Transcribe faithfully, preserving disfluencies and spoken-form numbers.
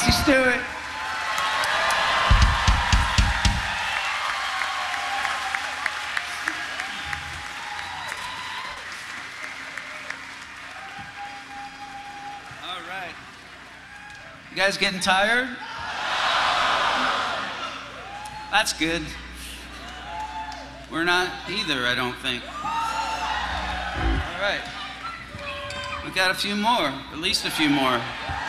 Casey Stewart. All right. You guys getting tired? That's good. We're not either, I don't think. All right. We got a few more, at least a few more.